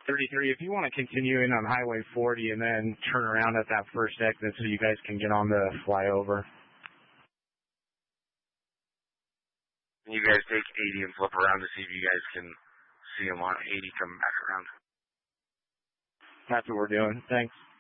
33, if you want to continue in on Highway 40 and then turn around at that first exit so you guys can get on the flyover. You guys take 80 and flip around to see if you guys can see them on 80 coming back around. That's what we're doing. Thanks.